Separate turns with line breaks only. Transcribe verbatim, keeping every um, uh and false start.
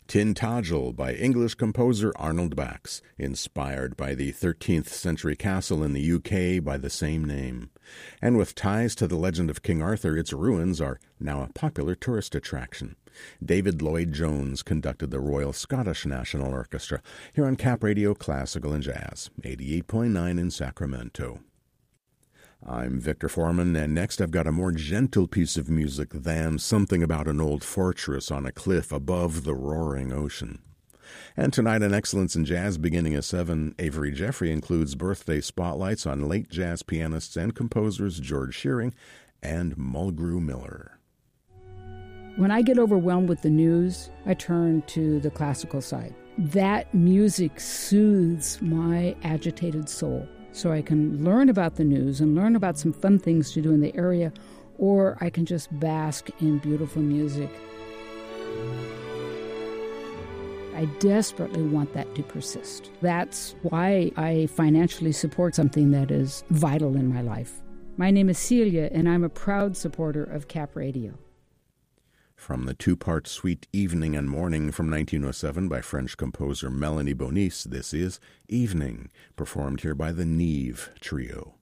Tintagel by English composer Arnold Bax, inspired by the thirteenth century castle in the U K by the same name. And with ties to the legend of King Arthur, its ruins are now a popular tourist attraction. David Lloyd-Jones conducted the Royal Scottish National Orchestra here on Cap Radio Classical and Jazz, eighty-eight point nine in Sacramento. I'm Victor Foreman, and next I've got a more gentle piece of music than Something About an Old Fortress on a Cliff Above the Roaring Ocean. And tonight on Excellence in Jazz, beginning at seven, Avery Jeffrey includes birthday spotlights on late jazz pianists and composers George Shearing and Mulgrew Miller.
When I get overwhelmed with the news, I turn to the classical side. That music soothes my agitated soul. So I can learn about the news and learn about some fun things to do in the area, or I can just bask in beautiful music. I desperately want that to persist. That's why I financially support something that is vital in my life. My name is Celia, and I'm a proud supporter of Cap Radio.
From the two-part suite Evening and Morning from nineteen oh seven by French composer Melanie Bonis, this is Evening, performed here by the Neve Trio.